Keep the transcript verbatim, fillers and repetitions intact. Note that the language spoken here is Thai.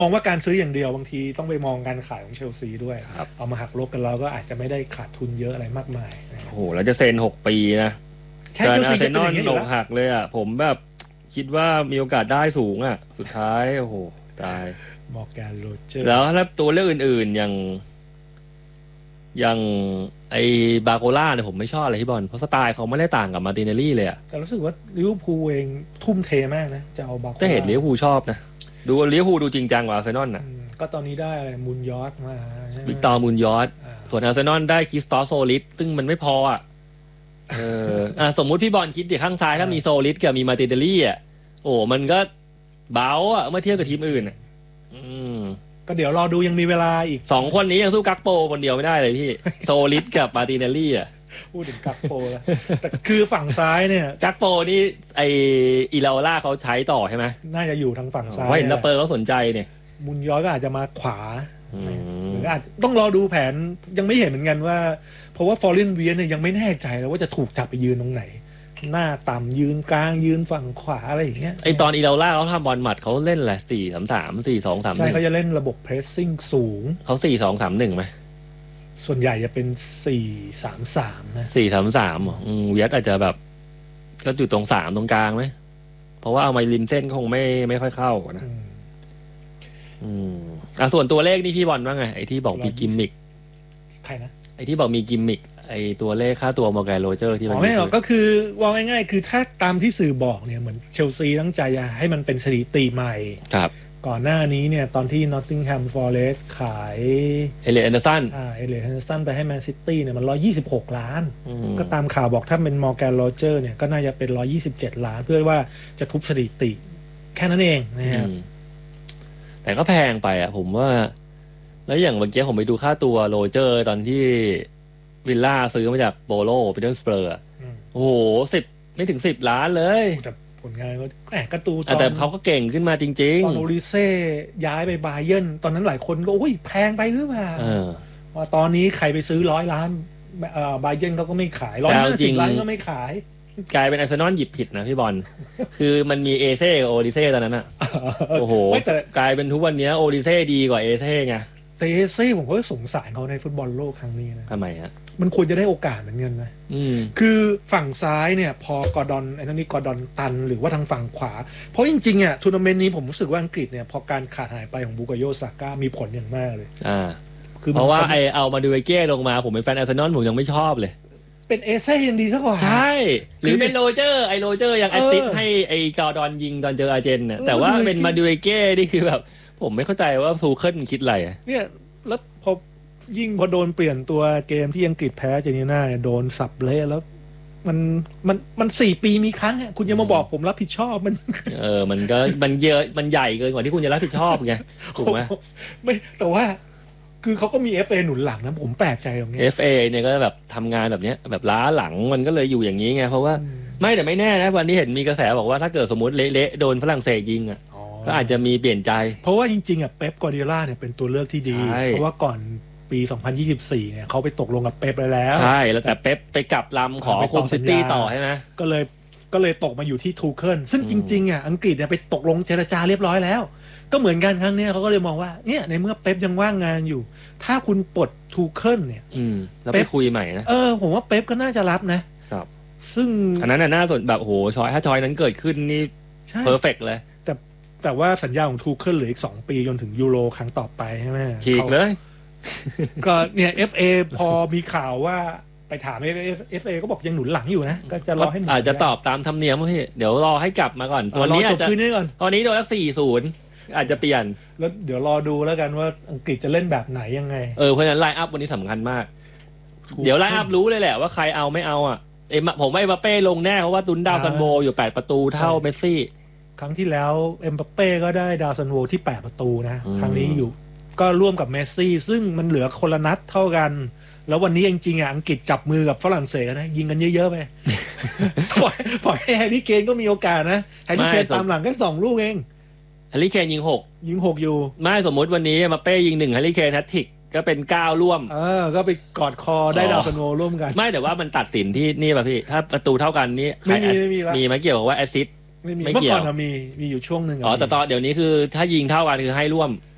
มองว่าการซื้ออย่างเดียวบางทีต้องไปมองการขายของเชลซีด้วยครับเอามาหักลบกันแล้วก็อาจจะไม่ได้ขาดทุนเยอะอะไรมากมายนะคโอ้รับโหแล้วจะเซ็นหกปีนะใช่การอาร์เซเชลซีจะเป็นนอลอย่างนี้อหนยู่แล้วกหักเลยอ่ะผมแบบคิดว่ามีโอกาสได้สูงอ่ะสุดท้ายโอ้โหตายมอร์แกนโรเจอร์แล้วถ้าตัวเลือกอื่นๆอย่างอย่างไอ้บาโกล่าเนี่ยผมไม่ชอบเลยพี่บอลเพราะสไตล์เขาไม่ได้ต่างกับมาร์ติเนลลี่เลยอ่ะแต่รู้สึกว่าลิเวอร์พูลเองทุ่มเทมากนะจะเอาบาโคก็เห็นลิเวอร์ล่าพูลชอบนะดูลิเวอร์พูลดูจริงจังกว่าอาร์เซนอลน่ะอืมก็ตอนนี้ได้อะไรมุนยอสมาใช่ไหมวิกตอร์มูนยอร์อ่าส่วนอาร์เซนอลได้คริสตอสโซลิสซึ่งมันไม่พออ่ะเอออ่ะสมมุติพี่บอลคิดดิข้างซ้ายถ้ามีโซลิสกับมีมาร์ติเนลลี่อ่ะโอ้มันก็เบาอ่ะเมื่อเทียบกับทีมอื่นอ่ะอืมก็เดี๋ยวรอดูยังมีเวลาอีกสองคนนี้ยังสู้กักโปคนเดียวไม่ได้เลยพี่ โซลิสกับมาร์ติเนลลี่อ่ะพูดถึงกักโปแล้วแต่คือฝั่งซ้ายเนี่ยกักโปนี่ไออีลาโอล่าเขาใช้ต่อใช่ไหมน่าจะอยู่ทางฝั่งซ้ายเพราะเห็นแหสละเปอร์เขาสนใจเนี่ยมุนยอสก็อาจจะมาขวาอืมหรืออาจต้องรอดูแผนยังไม่เห็นเหมือนกันว่า เพราะว่าฟอร์เรนเวียเนี่ยยังไม่แน่ใจแล้วว่าจะถูกจับไปยืนตรงไหน หน้าต่ำยืนกลางยืนฝั่งขวาอะไรอย่างเงี้ยไอตอนอีลาโอล่าเขาทำบอลหมัดเขาเล่นแหละสี่สามสามสี่สองสามหใช่นึ่งเขาจะเล่นระบบเพรสซิ่งสูงเขาสี่สองสามหนึ่งไหมส่วนใหญ่จะเป็นสี่สามสามนะสี่สามสามเวียดอาจจะแบบ ก็อยู่ตรงสามตรงกลางไหมเพราะว่าเอาไมริมเส้นคงไม่ไม่ค่อยเข้านะอืมอืมอ่ะส่วนตัวเลขนี่พี่บอลว่าไงไอที่บอกมีกิมมิกใครนะไอที่บอกมีกิมมิกไอตัวเลขค่าตัวมอร์แกนโรเจอร์ที่มัอ๋นอไม่หรอกก็คือว่าง่ายๆคือถ้าตามที่สื่อบอกเนี่ยเหมือนเชลซีตั้งใจจะให้มันเป็นสถิติใหม่ครับก่อนหน้านี้เนี่ยตอนที่ Nottingham Forest ขายเอเลนแอนเดอร์สันอ่าเอเลนเฮนเดอร์สันไปให้แมนซิตี้เนี่ยมันหนึ่งร้อยยี่สิบหกล้านอืมก็ตามข่าวบอกถ้าเป็นมอร์แกนโรเจอร์เนี่ยก็น่าจะเป็นหนึ่งร้อยยี่สิบเจ็ดล้าน เพื่อว่าจะทุบสถิติ แค่นั้นเองนะครับอืมแต่ก็แพงไปอ่ะ ผมว่า แล้วอย่างเมื่อกี้ผมไปดูค่าตัวโรเจอร์ตอนที่วิลล่าซื้อมาจากโบโลไปเดินสเปอร์อืมโอ้โหสิบไม่ถึงสิบล้านเลยแต่ผลงานก็แหมกระตูตอ่ะอนแต่เขาก็เก่งขึ้นมาจริงตอนโอลิเซ่ย้ายไปบาเยิร์นตอนนั้นหลายคนก็โอ้ยแพงไปหรือเปล่าๆ เออว่าตอนนี้ใครไปซื้อร้อยล้านเอ่อบาเยิร์นเขาก็ไม่ขายร้อยแต่เอาห้าจริสิบงล้านก็ไม่ขายกลายเป็นอาร์เซนอลหยิบผิดนะพี่บอล คือมันมีเอเซ่กับโอลิเซ่ตอนนั้นอ่ะ โอ้โหไม่แต่กลายเป็นทุกวันนี้โอลิเซ่ดีกว่าเอเซ่ไงแต่เอเซ่ผมก็สงสารเขาในฟุตบอลโลกครั้งนี้นะทำไมฮะมันควรจะได้โอกาสเหมือนกันนะอืมคือฝั่งซ้ายเนี่ยพอกอร์ดอนไอ้นั่นนี่กอร์ดอนตันหรือว่าทางฝั่งขวา เพราะจริงๆอ่ะทัวร์นาเมนต์นี้ผมรู้สึกว่าอังกฤษเนี่ยพอการขาดหายไปของบูกาโยซาก้ามีผลอย่างมากเลยอ่าคือเพราะว่าไอเอามาดูไอเก้ลงมาผมเป็นแฟนอาร์เซนอลผมยังไม่ชอบเลยเป็นเอเซ่ยังดีสักกว่าใช่ หรือเป็นโรเจอร์ไอโรเจอร์ยังแอเอสอซิสต์ให้ไอกอร์ดอนยิงตอนเจออาร์เจนน่ะแล้วแต่ว่ามาดูไอ้เป็นมาดูไอเก้นี่คือแบบ ผมไม่เข้าใจว่าทูเคิลคิดอะไรอะเนี่ยแล้วพอยิ่งพอโดนเปลี่ยนตัวเกมที่อังกฤษแพ้เจนีน่าเนี่ยโดนสับเละแล้ว มันมันมันสี่ปีมีครั้งอ่ะคุณยังมาบอกผมรับผิดชอบมันเออ มันก็มันเยอะมันใหญ่เกินกว่าที่คุณจะรับผิดชอบไงถูกไหมไม่แต่ว่า คือเขาก็มี เอฟ เอ หนุนหลังนะผมแปลกใจตรงเนี้ยเอฟ เอ เนี่ยก็แบบทำงานแบบเนี้ยแบบล้าหลังมันก็เลยอยู่อย่างนี้ไงเพราะว่าอืมไม่แต่ไม่แน่นะวันนี้เห็นมีกระแสบอกว่าถ้าเกิดสมมติเละๆโดนฝรั่งเศสยิงอ่ะอ๋อก็อาจจะมีเปลี่ยนใจเพราะว่าจริงๆอ่ะเป๊ปกวาร์ดิโอล่าเนี่ยเป็นตัวเลือกที่ดีใช่เพราะว่าก่อนปี สองพันยี่สิบสี่ เนี่ยเขาไปตกลงกับเป๊ปไปแล้วใช่แล้วแต่เป๊ปไปกลับลำขอไปต่คุอมสัซิญญาตี้ต่อใช่ไหมก็เลยก็เลยตกมาอยู่ที่ทูเคิลซึ่งอืจมริงๆอ่ะอังกฤษเนี่ยไปตกลงเจรจาเรียบร้อยแล้ว ก็เหมือนกันครั้งเนี้ยเขาก็เลยมองว่าเนี่ยในเมื่อเป๊ปยังว่างงานอยู่ ถ้าคุณปลดทูเคิลเนี่ยอืมแล้วเป๊ไปปคุยใหม่นะเออผมว่าเป๊ปก็น่าจะรับนะครับซึ่งอันนั้นน่ะน่าสนแบบโอ้โหชอยถ้าชอยนั้นเกิดขึ้นนี่ใช่เพอร์เฟกเลยแต่แต่ว่าสัญญาของทูเคิลเหลืออีกสองปีจนถึงยูโรครั้งต่อไปใช่ไหมฉีกเลยก็เนี่ย เอฟ เอ พอมีข่าวว่าไปถาม เอฟ เอ ก็บอกยังหนุนหลังอยู่นะ ก็จะรอให้หมดอาจจะตอบตามธรรมเนียมว่าพี่เดี๋ยวรอให้กลับมาก่อนอ่ะวันรอนี้จอาบจจะคืนนี้ก่อนตอนนี้โดนลักสี่ศูนย์อาจจะเปลี่ยนแล้วเดี๋ยวรอดูแล้วกันว่าอังกฤษจะเล่นแบบไหนยังไงเออเพราะฉะนั้นไลน์อัพวันนี้สำคัญมาก เดี๋ยวไลน์อัพรู้เลยแหละว่าใครเอาไม่เอาอ่ะเอ็มผมว่าเอ็มบัปเป้ลงแน่เพราะว่าตุนดาวซันโบอยู่แปดประตูเท่าเมสซี่ครั้งที่แล้วเอ็มบัปเป้ก็ได้ดาวซันโวที่แปดประตูนะอืมครั้งนี้อยู่ก็ร่วมกับเมสซี่ ซึ่งมันเหลือคนละนัดเท่ากัน แล้ววันนี้จริงๆอ่ะอังกฤษจับมือกับฝรั่งเศสกันนะ ยิงกันเยอะๆไป ปล่อยปล่อยให้แฮร์รี่เคนก็มีโอกาสนะแฮร์รี่เคนตามหลังแค่สองลูกเองแฮร์รี่เคนยิงหกยิงหกอยู่ไม่สมมุติวันนี้เอ็มบัปเป้ยิงหนึ่งแฮร์รี่เคนแฮตทริกก็เป็นเก้าร่วมเออ ก็ไปกอดคอได้อ๋อดาวซันโวร่วมกันไม่แต่ว่ามันตัดสินที่นี่ป่ะพี่ ถ้าประตูเท่ากันนี่ใครไม่มีไม่มีละมีไหมเกี่ยวกับว่าแอสซิสต์ไม่มีไม่เมื่อเกี่ยวก่อนอะมีมีอยู่ช่วงหนึ่งะอ๋อแต่มีตอนเดี๋ยวนี้คือถ้ายิงเท่ากันคือให้ร่วม